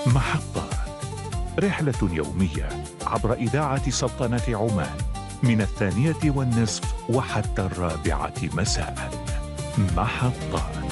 محطات، رحلة يومية عبر إذاعة سلطنة عمان من 12:30 وحتى 4 مساء. محطات.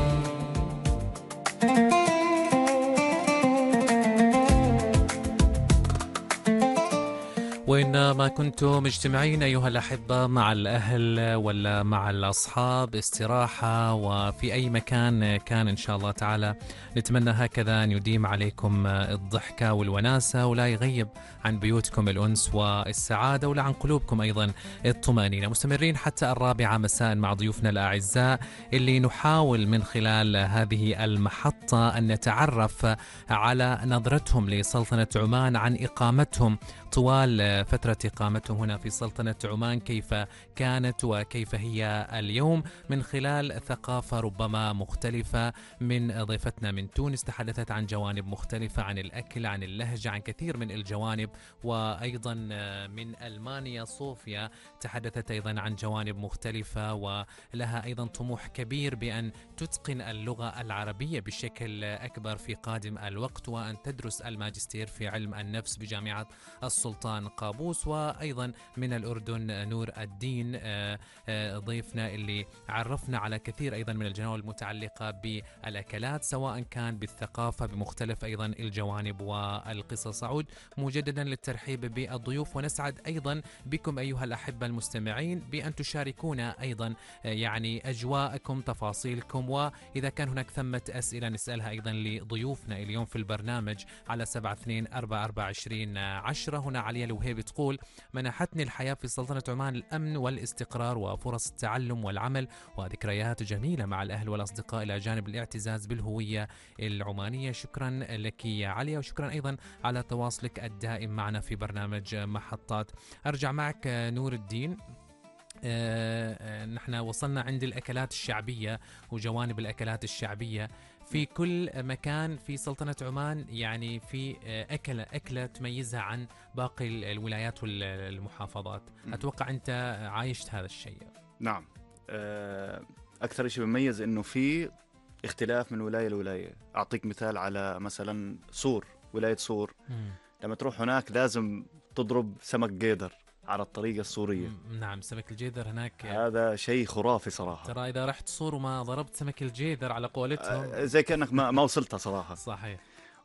وإنما كنتم مجتمعين أيها الأحبة مع الأهل ولا مع الأصحاب استراحة وفي أي مكان كان إن شاء الله تعالى، نتمنى هكذا أن يديم عليكم الضحكة والوناسة ولا يغيب عن بيوتكم الأنس والسعادة ولا عن قلوبكم أيضا الطمأنينة. مستمرين حتى 4 مساء مع ضيوفنا الأعزاء اللي نحاول من خلال هذه المحطة أن نتعرف على نظرتهم لسلطنة عمان عن إقامتهم طوال فترة إقامتهم هنا في سلطنة عمان، كيف كانت وكيف هي اليوم، من خلال ثقافة ربما مختلفة من ضيفتنا من تونس. تحدثت عن جوانب مختلفة، عن الأكل، عن اللهجة، عن كثير من الجوانب. وأيضا من ألمانيا صوفيا تحدثت أيضا عن جوانب مختلفة، ولها أيضا طموح كبير بأن تتقن اللغة العربية بشكل أكبر في قادم الوقت، وأن تدرس الماجستير في علم النفس بجامعة السلطان قابوس. وأيضا من الأردن نور الدين ضيفنا اللي عرفنا على كثير أيضا من الجوانب المتعلقة بالأكلات، سواء كان بالثقافة بمختلف أيضا الجوانب والقصص. أعود مجددا للترحيب بالضيوف، ونسعد أيضا بكم أيها الأحبة المستمعين بأن تشاركونا أيضا يعني أجواءكم، تفاصيلكم، وإذا كان هناك ثمة أسئلة نسألها أيضا لضيوفنا اليوم في البرنامج على 72442010. هنا عليا الوهيبي تقول: منحتني الحياة في سلطنة عمان الأمن والاستقرار وفرص التعلم والعمل وذكريات جميلة مع الأهل والأصدقاء إلى جانب الاعتزاز بالهوية العمانية. شكرا لك يا عليا، وشكرا أيضا على تواصلك الدائم معنا في برنامج محطات. أرجع معك نور الدين. نحن وصلنا عند الأكلات الشعبية وجوانب الأكلات الشعبية في كل مكان في سلطنة عمان، يعني في أكلة تميزها عن باقي الولايات والمحافظات. أتوقع أنت عايشت هذا الشيء. نعم. أكثر شيء بيميز إنه في اختلاف من ولاية لولاية. أعطيك مثال على مثلا صور، ولاية صور لما تروح هناك لازم تضرب سمك جيدر على الطريقة السورية. نعم، سمك الجيدر هناك هذا شيء خرافي صراحة. ترى إذا رحت صور وما ضربت سمك الجيدر على قولتهم زي كأنك ما وصلتها صراحة. صحيح.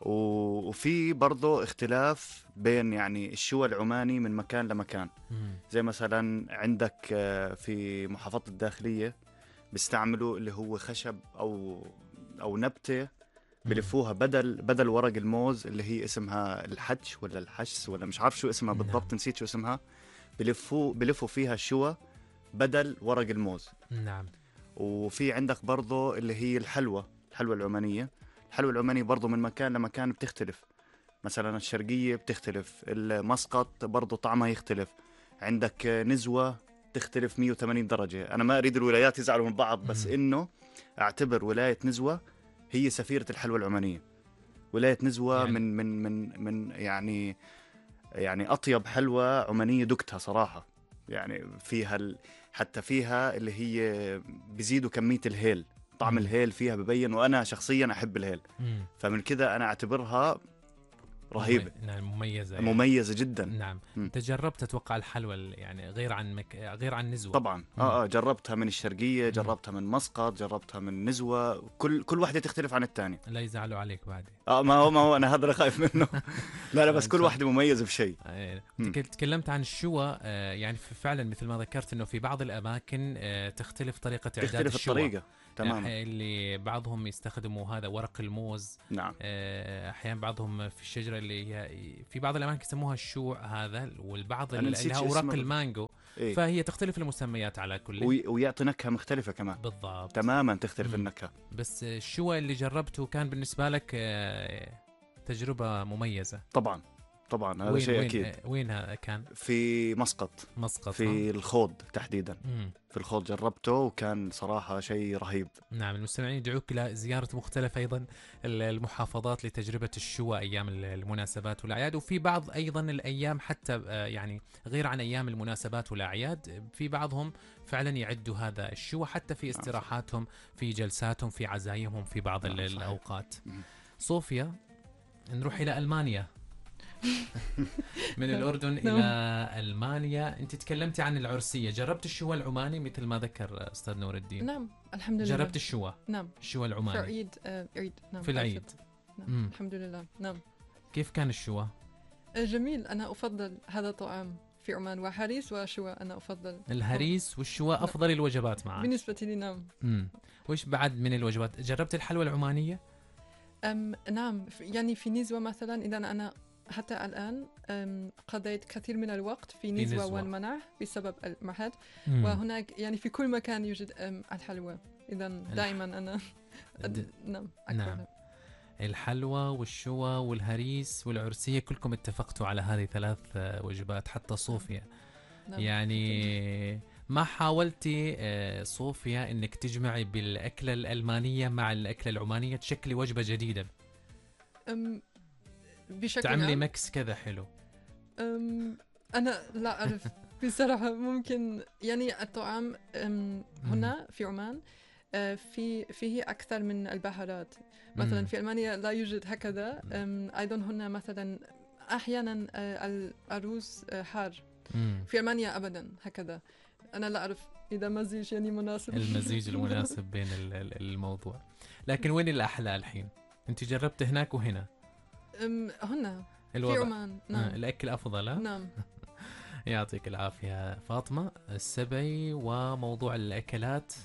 وفي برضو اختلاف بين يعني الشوى العماني من مكان لمكان. زي مثلا عندك في محافظة الداخلية بيستعملوا اللي هو خشب أو نبتة بلفوها بدل ورق الموز اللي هي اسمها الحج ولا الحشس ولا مش عارف شو اسمها بالضبط. نسيت شو اسمها. بلفوا فيها الشوى بدل ورق الموز. نعم. وفي عندك برضو اللي هي الحلوى العمانية. الحلوى العمانية برضو من مكان لمكان بتختلف. مثلا الشرقية بتختلف، المسقط برضو طعمها يختلف، عندك نزوة تختلف 180 درجة. أنا ما أريد الولايات يزعلوا من بعض، بس إنه أعتبر ولاية نزوة هي سفيرة الحلوى العمانية. ولاية نزوة يعني من يعني أطيب حلوى عمانية دقتها صراحة. يعني فيها حتى فيها اللي هي بيزيدوا كمية الهيل، طعم الهيل فيها ببين، وأنا شخصيا أحب الهيل. فمن كذا أنا أعتبرها رهيبة. نعم، مميزة يعني. مميزة جدا. نعم. تجربت أتوقع الحلوى يعني غير عن نزوة طبعا. جربتها من الشرقية، جربتها من مسقط، جربتها من نزوة. كل واحدة تختلف عن الثانية. لا يزعلوا عليك بعد. ما هو أنا هذا اللي خايف منه. لا بس كل واحدة مميزة بشيء. تكلمت عن الشوى، يعني فعلا مثل ما ذكرت إنه في بعض الأماكن تختلف طريقة إعداد الشوى. الطريقة تمام. اللي بعضهم يستخدموا هذا ورق الموز. نعم. أحيانا بعضهم في الشجرة اللي هي في بعض الأماكن يسموها الشوع هذا، والبعض اللي لها أوراق المانجو. إيه؟ فهي تختلف المسميات على كل، ويعطي نكهة مختلفة كمان. بالضبط. تماما تختلف النكهة. بس الشوى اللي جربته كان بالنسبة لك تجربة مميزة. طبعا هذا شيء أكيد. وين كان؟ في مسقط في الخوض تحديدا. في الخوض جربته وكان صراحة شيء رهيب. نعم. المستمعين يدعوك إلى زيارة مختلف أيضا المحافظات لتجربة الشوى أيام المناسبات والأعياد، وفي بعض أيضا الأيام حتى يعني غير عن أيام المناسبات والأعياد، في بعضهم فعلا يعدوا هذا الشوى حتى في استراحاتهم، في جلساتهم، في عزايمهم في بعض الأوقات. صوفيا، نروح إلى ألمانيا. من الأردن إلى ألمانيا. أنت تكلمتي عن العرسية، جربت الشوى العماني مثل ما ذكر أستاذ نور الدين؟ نعم الحمد لله. جربت الشوى؟ نعم. الشوى العماني في عيد عيد. نعم في العيد. نعم. الحمد لله. نعم. كيف كان الشوى؟ جميل. أنا أفضل هذا الطعام في عمان، وحريس وشوى أنا أفضل. الهريس والشوى أفضل الوجبات معك بالنسبة لي. نعم. وإيش بعد من الوجبات؟ جربت الحلوى العمانية؟ نعم يعني في نزوة مثلا، إذا أنا حتى الآن قضيت كثير من الوقت في نزوة والمنع بسبب المعهد، وهناك يعني في كل مكان يوجد الحلوى، إذا دائما أنا نعم أكلها. نعم. الحلوى والشوى والهريس والعرسية كلكم اتفقتوا على هذه 3 وجبات، حتى صوفيا. نعم. يعني ما حاولتي صوفيا انك تجمعي بالأكلة الألمانية مع الأكلة العمانية، تشكلي وجبة جديدة بشكل تعملي عام؟ مكس كذا حلو؟ أنا لا أعرف بصراحة. ممكن يعني الطعام هنا في عمان فيه أكثر من البهارات. مثلا في ألمانيا لا يوجد هكذا. أيضا هنا مثلا أحيانا الأرز حار. في ألمانيا أبدا هكذا. أنا لا أعرف إذا مزيج يعني مناسب. المزيج المناسب بين الموضوع. لكن وين الأحلى الحين؟ أنت جربت هناك وهنا؟ هنا الوضع. في عمان. نعم. الأكل أفضل. نعم. يعطيك العافية فاطمة السبعي. وموضوع الأكلات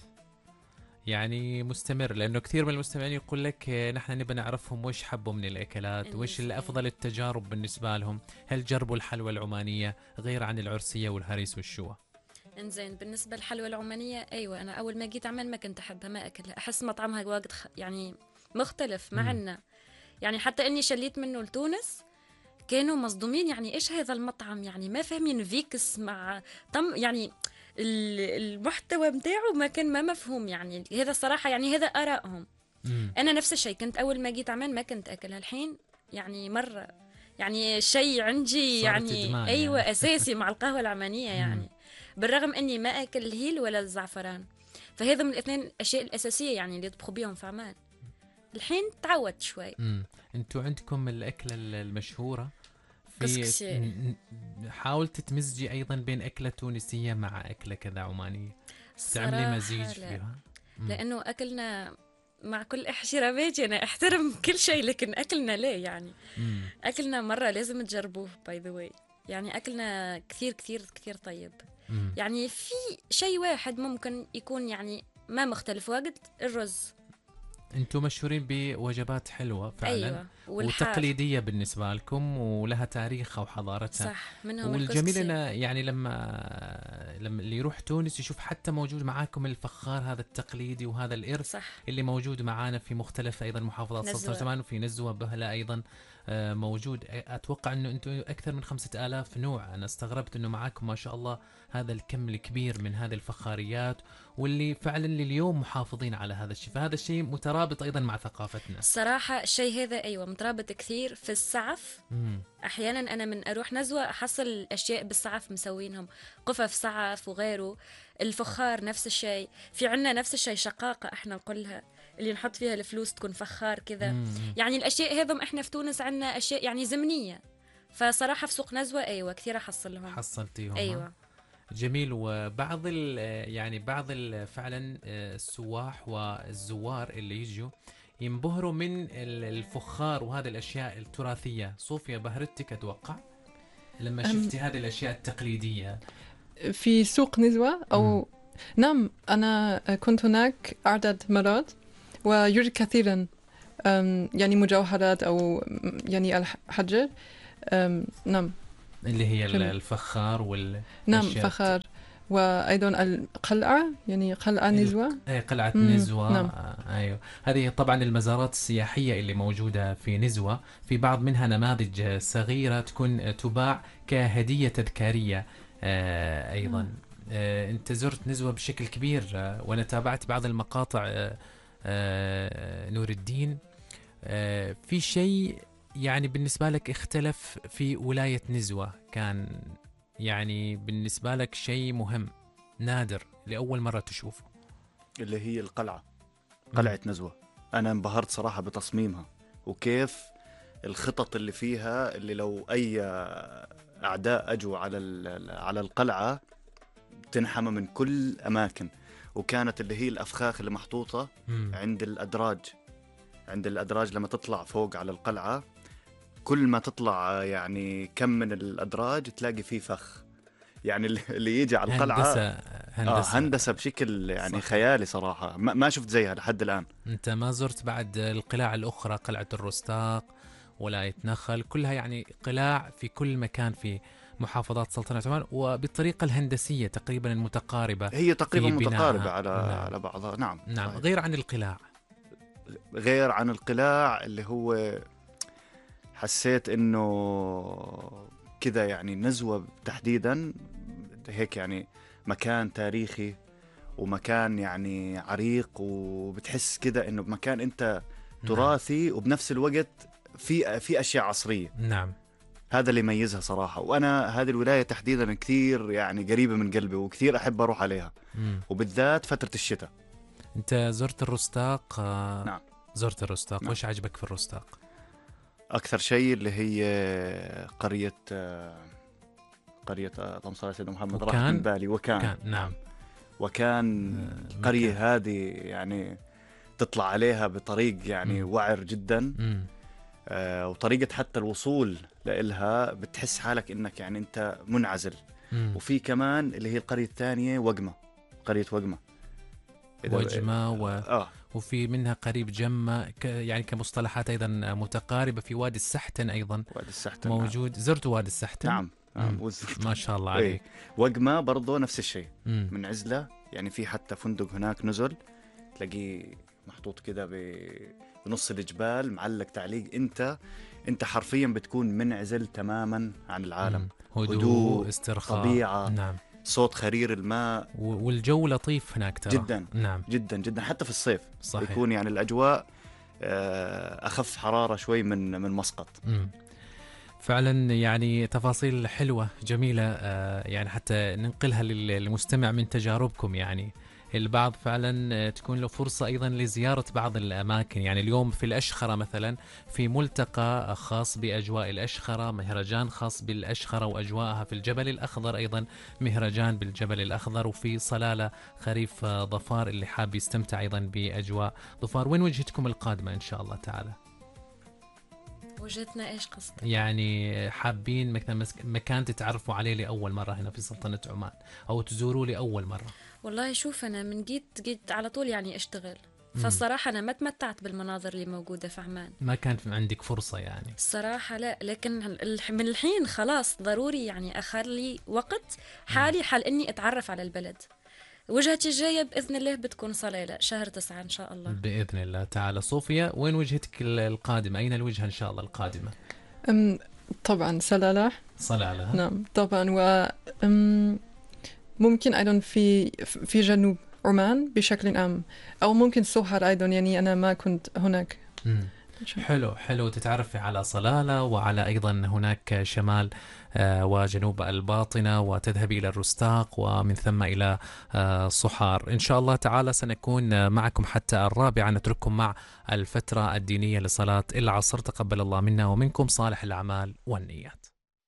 يعني مستمر، لأنه كثير من المستمعين يقول لك نحن نبي نعرفهم وش حبوا من الأكلات، وش الأفضل التجارب بالنسبة لهم. هل جربوا الحلوى العمانية غير عن العرسية والهريس والشوى؟ انزين، بالنسبة للحلوى العمانية أيوة، أنا أول ما جيت عمان ما كنت أحبها، ما أكلها، أحس مطعمها واجد يعني مختلف معنا. يعني حتى إني شليت منه لتونس كانوا مصدومين، يعني إيش هذا المطعم، يعني ما فاهمين فيكس مع يعني المحتوى متاعه ما كان ما مفهوم. يعني هذا الصراحة يعني هذا آرائهم. أنا نفس الشيء كنت أول ما جيت عمان ما كنت أكلها، الحين يعني مرة يعني شيء عندي يعني أيوة يعني. أساسي مع القهوة العمانية يعني بالرغم أني ما أكل الهيل ولا الزعفران، فهذا من الاثنين الأشياء الأساسية يعني اللي يطبخوا بيهم في عمان. الحين تعودت شوي. أنتوا عندكم الأكلة المشهورة في حاولت تمزجي أيضا بين أكلة تونسية مع أكلة كذا عمانية، تعملي مزيج فيها؟ لأنه أكلنا مع كل احتراماتي أنا أحترم كل شيء، لكن أكلنا ليه يعني أكلنا مرة لازم تجربوه باي ذا واي. يعني أكلنا كثير كثير كثير طيب. يعني في شيء واحد ممكن يكون يعني ما مختلف واجد، الرز. انتم مشهورين بوجبات حلوة فعلا. أيوة. وتقليدية بالنسبة لكم ولها تاريخها وحضارتها. صح. منهم والجميل انه يعني لما اللي يروح تونس يشوف حتى موجود معاكم الفخار هذا التقليدي وهذا الإرث. صح. اللي موجود معانا في مختلف ايضا محافظات سلطنة عمان، وفي نزوة بهلة ايضا موجود. اتوقع انه انتم اكثر من 5000 نوع. انا استغربت انه معاكم ما شاء الله هذا الكم الكبير من هذه الفخاريات، واللي فعلا لليوم محافظين على هذا الشيء. فهذا الشيء مترابط ايضا مع ثقافتنا الصراحه. الشيء هذا ايوه مترابط كثير في السعف. احيانا انا من اروح نزوه احصل اشياء بالسعف مسوينهم، قفف سعف وغيره. الفخار نفس الشيء. في عنا نفس الشيء شقاقه احنا نقولها، اللي نحط فيها الفلوس تكون فخار كذا. يعني الاشياء هذم احنا في تونس عنا اشياء يعني زمنيه، فصراحه في سوق نزوه ايوه كثير احصلهم. حصلتيهم؟ ايوه. جميل. وبعض يعني بعض فعلا السواح والزوار اللي يجوا ينبهروا من الفخار وهذه الاشياء التراثيه. صوفيا بهرتك اتوقع لما شفتي هذه الاشياء التقليديه في سوق نزوة او نعم. انا كنت هناك عدة مرات ويوجد كثيرا يعني مجوهرات او يعني الحجر. نعم اللي هي الفخار نعم فخار. وأيضا القلعة يعني قلعة نزوة. قلعة نزوة. نعم. أيوة. هذه طبعا المزارات السياحية اللي موجودة في نزوة، في بعض منها نماذج صغيرة تكون تباع كهدية تذكارية أيضا. أنت زرت نزوة بشكل كبير، وأنا تابعت بعض المقاطع. نور الدين، في شيء يعني بالنسبة لك اختلف في ولاية نزوة كان يعني بالنسبة لك شيء مهم نادر لأول مرة تشوفه؟ اللي هي القلعة، قلعة نزوة. أنا انبهرت صراحة بتصميمها وكيف الخطط اللي فيها، اللي لو أي أعداء أجوا على القلعة تنحمى من كل أماكن. وكانت اللي هي الأفخاخ اللي محطوطة عند الأدراج لما تطلع فوق على القلعة، كل ما تطلع يعني كم من الأدراج تلاقي فيه فخ، يعني اللي يجي على القلعة هندسة بشكل يعني صح. خيالي صراحة، ما شفت زيها لحد الآن. أنت ما زرت بعد القلاع الأخرى، قلعة الرستاق، ولاية نخل، كلها يعني قلاع في كل مكان في محافظات سلطنة عمان، وبالطريقة الهندسية تقريبا المتقاربة. هي تقريبا في بنائها. متقاربة نعم. على بعضها. نعم نعم. صحيح. غير عن القلاع. غير عن القلاع اللي هو حسيت إنه كذا يعني نزوة تحديدا هيك، يعني مكان تاريخي ومكان يعني عريق، وبتحس كذا إنه مكان أنت تراثي وبنفس الوقت في أشياء عصرية. نعم. هذا اللي يميزها صراحة. وأنا هذه الولاية تحديدا كثير يعني قريبة من قلبي، وكثير أحب أروح عليها، وبالذات فترة الشتاء. أنت زرت الرستاق؟ نعم زرت الرستاق. نعم. وش عجبك في الرستاق؟ أكثر شيء اللي هي قرية اللهم صل على سيدنا محمد، راح من بالي. وكان نعم. وكان قرية هذه يعني تطلع عليها بطريق يعني وعر جدا. وطريقة حتى الوصول لإلها بتحس حالك إنك يعني أنت منعزل. وفي كمان اللي هي القرية الثانية وقمة، قرية وقمة وفي منها قريب جمة، يعني كمصطلحات أيضا متقاربة. في وادي السحتن أيضا وادي السحتن موجود. نعم. زرت وادي السحتن؟ نعم. ما شاء الله عليك. وقمة برضو نفس الشيء، من عزلة يعني. في حتى فندق هناك نزل تلاقيه محطوط كده بنص الجبال، معلق تعليق. انت حرفيا بتكون منعزل تماما عن العالم. هدوء، استرخاء، طبيعة. نعم. صوت خرير الماء، والجو لطيف هناك ترى. جدا. نعم. جدا جدا. حتى في الصيف صحيح. يكون يعني الأجواء أخف حرارة شوي من مسقط. فعلا يعني تفاصيل حلوة جميلة، يعني حتى ننقلها للمستمع من تجاربكم. يعني البعض فعلا تكون له فرصة أيضا لزيارة بعض الأماكن. يعني اليوم في الأشخرة مثلا في ملتقى خاص بأجواء الأشخرة، مهرجان خاص بالأشخرة وأجواءها. في الجبل الأخضر أيضا مهرجان بالجبل الأخضر. وفي صلالة خريف ظفار اللي حاب يستمتع أيضا بأجواء ظفار. وين وجهتكم القادمة إن شاء الله تعالى؟ وجهتنا ايش قصدك؟ يعني حابين مثلا مكان تتعرفوا عليه لأول مرة هنا في سلطنة عمان، أو تزوروا لأول مرة؟ والله شوف، أنا من جيت على طول يعني أشتغل، فالصراحة أنا ما تمتعت بالمناظر اللي موجودة في عمان. ما كان عندك فرصة يعني؟ الصراحة لا، لكن من الحين خلاص ضروري يعني أخلي وقت حالي حال إني أتعرف على البلد. وجهتي الجاية بإذن الله بتكون صلالة شهر 9 إن شاء الله بإذن الله تعالى. صوفيا، وين وجهتك القادمة؟ أين الوجهة إن شاء الله القادمة؟ طبعا صلالة. نعم طبعا. و ممكن أيضا في جنوب عمان بشكل عام، أو ممكن سوهر أيضا، يعني أنا ما كنت هناك. حلو تتعرفي على صلالة، وعلى أيضا هناك شمال وجنوب الباطنة، وتذهبي إلى الرستاق، ومن ثم إلى صحار. إن شاء الله تعالى سنكون معكم حتى 4. نترككم مع الفترة الدينية لصلاة العصر. تقبل الله منا ومنكم صالح الأعمال والنيات.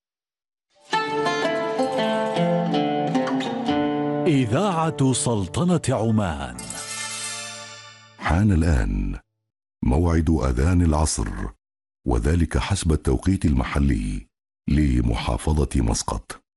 إذاعة سلطنة عمان. حان الآن موعد أذان العصر، وذلك حسب التوقيت المحلي لمحافظة مسقط.